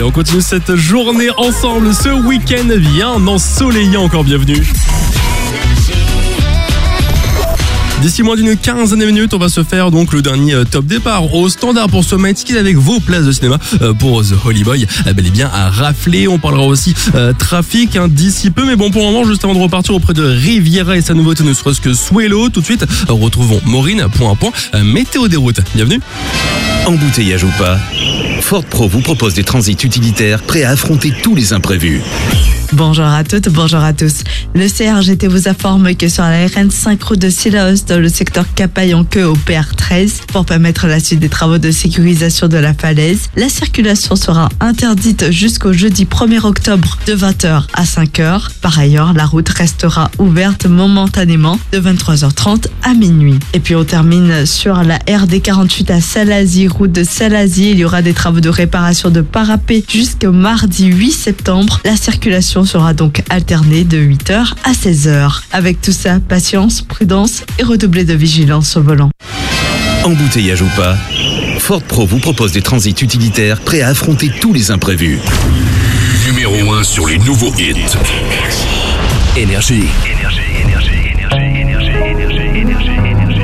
on continue cette journée ensemble, ce week-end bien ensoleillé encore, bienvenue. D'ici moins d'une quinzaine de minutes, on va se faire donc le dernier top départ au standard pour ce Maïtiki avec vos places de cinéma pour The Holy Boy. Bel et bien à rafler. On parlera aussi trafic d'ici peu. Mais bon, pour le moment, juste avant de repartir auprès de Riviera et sa nouveauté, ne serait-ce que Suelo. Tout de suite, retrouvons Maureen, point à point, météo des routes. Bienvenue. Embouteillage ou pas, Ford Pro vous propose des transits utilitaires prêts à affronter tous les imprévus. Bonjour à toutes, bonjour à tous. Le CRGT vous informe que sur la RN5 route de Sillaos, dans le secteur Capaille-en-Queue au PR13, pour permettre la suite des travaux de sécurisation de la falaise, la circulation sera interdite jusqu'au jeudi 1er octobre de 20h à 5h. Par ailleurs, la route restera ouverte momentanément de 23h30 à minuit. Et puis on termine sur la RD48 à Salazie, route de Salazie. Il y aura des travaux de réparation de parapet jusqu'au mardi 8 septembre. La circulation sera donc alternée de 8h à 16h. Avec tout ça, patience, prudence et redoubler de vigilance au volant. Embouteillage ou pas, Ford Pro vous propose des transits utilitaires prêts à affronter tous les imprévus. Numéro 1 sur les nouveaux hits. Énergie.